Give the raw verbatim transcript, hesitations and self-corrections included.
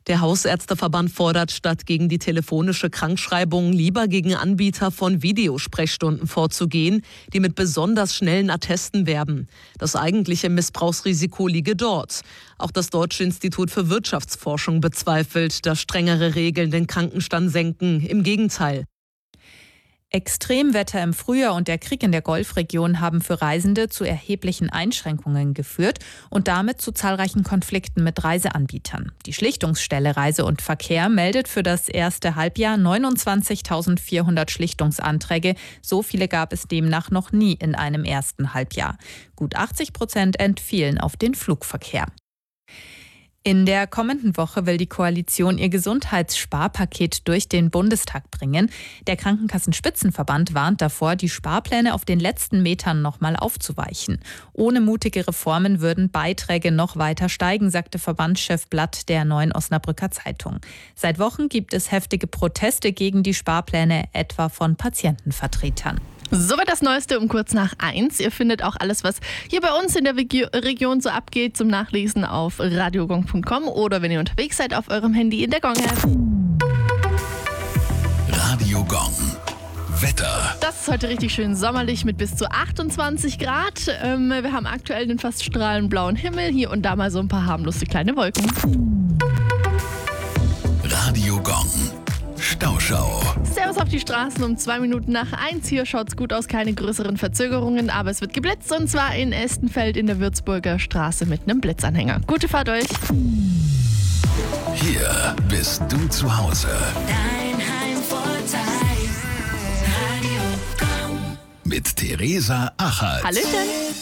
Der Hausärzteverband fordert, statt gegen die telefonische Krankschreibung lieber gegen Anbieter von Videosprechstunden vorzugehen, die mit besonders schnellen Attesten werben. Das eigentliche Missbrauchsrisiko liege dort. Auch das Deutsche Institut für Wirtschaftsforschung bezweifelt, dass strengere Regeln den Krankenstand senken. Im Gegenteil. Extremwetter im Frühjahr und der Krieg in der Golfregion haben für Reisende zu erheblichen Einschränkungen geführt und damit zu zahlreichen Konflikten mit Reiseanbietern. Die Schlichtungsstelle Reise und Verkehr meldet für das erste Halbjahr neunundzwanzigtausendvierhundert Schlichtungsanträge. So viele gab es demnach noch nie in einem ersten Halbjahr. Gut achtzig Prozent entfielen auf den Flugverkehr. In der kommenden Woche will die Koalition ihr Gesundheitssparpaket durch den Bundestag bringen. Der Krankenkassenspitzenverband warnt davor, die Sparpläne auf den letzten Metern nochmal aufzuweichen. Ohne mutige Reformen würden Beiträge noch weiter steigen, sagte Verbandschef Blatt der Neuen Osnabrücker Zeitung. Seit Wochen gibt es heftige Proteste gegen die Sparpläne, etwa von Patientenvertretern. Soweit das Neueste um kurz nach eins. Ihr findet auch alles, was hier bei uns in der Region so abgeht, zum Nachlesen auf radiogong punkt com oder wenn ihr unterwegs seid, auf eurem Handy in der Gong-App. Radio Gong. Wetter. Das ist heute richtig schön sommerlich mit bis zu achtundzwanzig Grad. Ähm, wir haben aktuell den fast strahlend blauen Himmel. Hier und da mal so ein paar harmlose kleine Wolken. Radio Gong. Stauschau. Servus auf die Straßen um zwei Minuten nach eins. Hier schaut's gut aus, keine größeren Verzögerungen, aber es wird geblitzt und zwar in Estenfeld in der Würzburger Straße mit einem Blitzanhänger. Gute Fahrt euch. Hier bist du zu Hause. Dein Heimvorteil. Radio Gong. Mit Theresa Achert. Hallöchen.